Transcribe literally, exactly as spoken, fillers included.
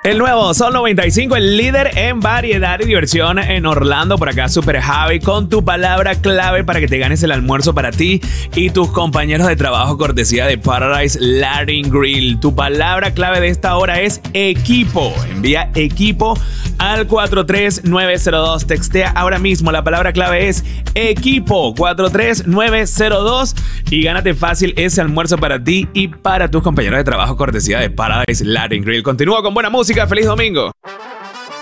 El nuevo Sol noventa y cinco, el líder en variedad y diversión en Orlando. Por acá, Super Javi, con tu palabra clave para que te ganes el almuerzo para ti y tus compañeros de trabajo, cortesía de Paradise Latin Grill. Tu palabra clave de esta hora es equipo. Envía equipo al cuatro tres nueve cero dos. Textea ahora mismo. La palabra clave es equipo, cuatro tres nueve cero dos, y gánate fácil ese almuerzo para ti y para tus compañeros de trabajo, cortesía de Paradise Latin Grill. Continúa con buena música. ¡Feliz domingo!